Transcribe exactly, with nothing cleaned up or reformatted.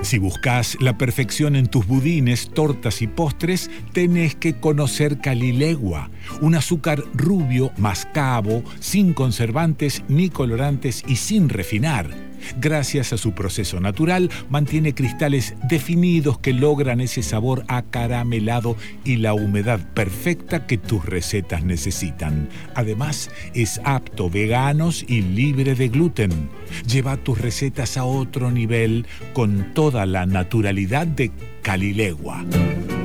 Si buscas la perfección en tus budines, tortas y postres, tenés que conocer Calilegua, un azúcar rubio, mascabo, sin conservantes ni colorantes y sin refinar. Gracias a su proceso natural, mantiene cristales definidos que logran ese sabor acaramelado y la humedad perfecta que tus recetas necesitan. Además, es apto veganos y libre de gluten. Lleva tus recetas a otro nivel con toda la naturalidad de Calilegua.